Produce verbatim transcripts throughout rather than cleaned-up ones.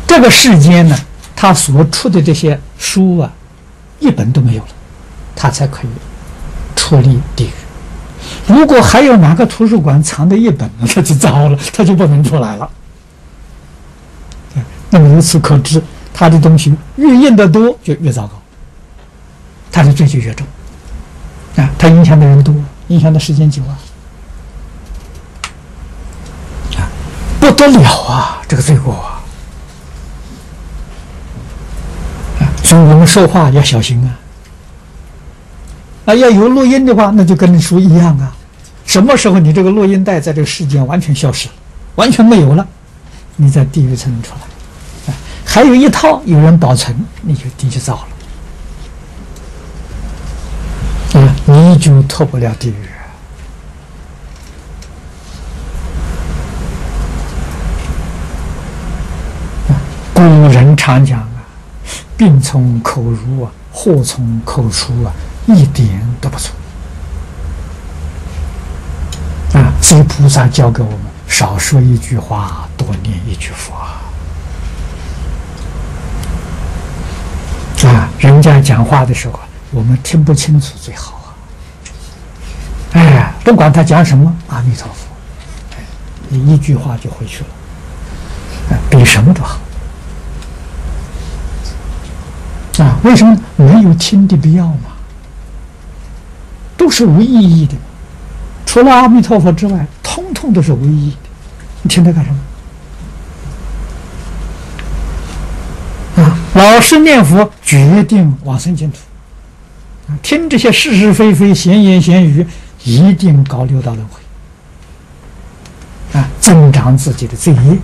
这个世间呢，他所出的这些书啊，一本都没有了，他才可以出离地狱。如果还有哪个图书馆藏的一本呢，他就糟了，他就不能出来了。那么由此可知，他的东西越印的多，就越糟糕，他的罪就越重啊！他影响的人多，影响的时间久啊，啊，不得了啊！这个罪过啊！啊，所以我们说话要小心啊！啊，要有录音的话，那就跟书一样啊。什么时候你这个录音带在这个世间完全消失了，完全没有了，你在地狱才能出来。啊，还有一套有人保存，你就地就糟了。啊，你就脱不了地狱。啊，古人常讲啊，病从口入啊，祸从口出啊，一点都不错。啊，所以菩萨教给我们少说一句话，多念一句佛。啊，人家讲话的时候，我们听不清楚最好啊。哎，不管他讲什么，阿弥陀佛，哎，你一句话就回去了，啊，比什么都好。啊，为什么没有听的必要嘛？都是无意义的。除了阿弥陀佛之外，通通都是无意义的。你听它干什么？啊，老实念佛，决定往生净土。啊，听这些是是非非、闲言闲语，一定搞六道轮回。啊，增长自己的罪业，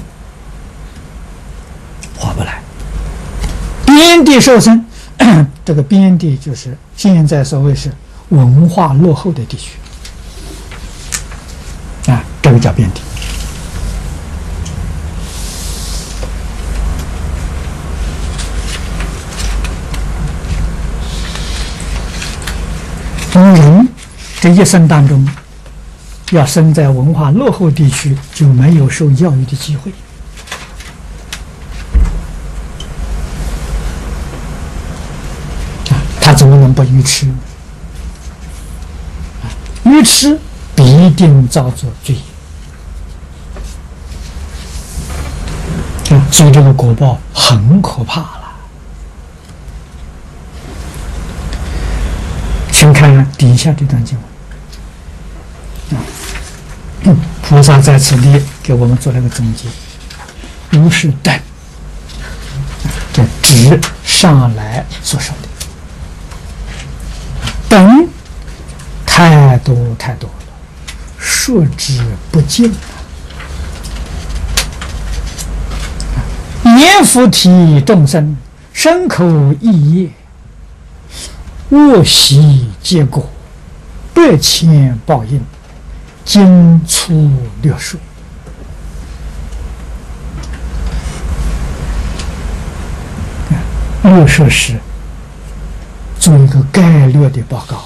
划不来。边地受生，这个边地就是现在所谓是文化落后的地区。啊，这个叫边地。人这一生当中，要生在文化落后地区，就没有受教育的机会。啊，他怎么能不愚痴呢？啊，愚痴必定造作罪业。啊，所以这个果报很可怕了。请看底下这段经文。啊，嗯，菩萨在此地给我们做了个总结：如是等，这指上来所说的等太多太多了，数之不尽。念佛体众生，身口意业，恶习结果，百千报应，经粗略述。略述是做一个概略的报告。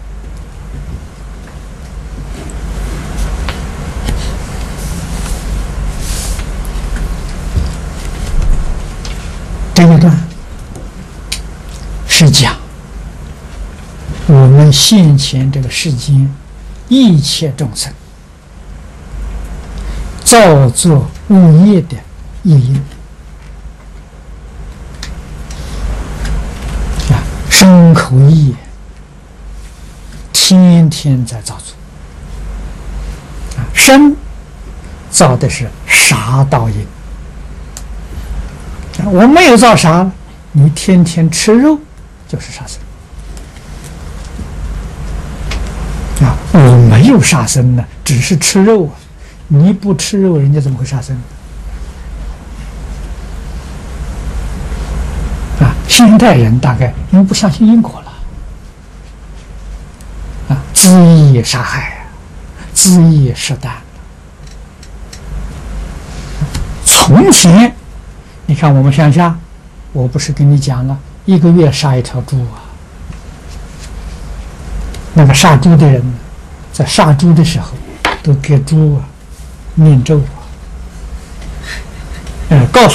这一段是讲我们现前这个世间一切众生造作恶业的业因啊，身口意天天在造作啊，身造的是杀盗因。我没有造杀，你天天吃肉就是杀生啊！我没有杀生呢，只是吃肉啊！你不吃肉，人家怎么会杀生啊？现代人大概因为不相信因果了啊，恣意杀害，恣意射弹。从前。你看我们乡下，我不是跟你讲了，一个月杀一条猪啊。那个杀猪的人，在杀猪的时候，都给猪啊念咒啊，呃，告诉。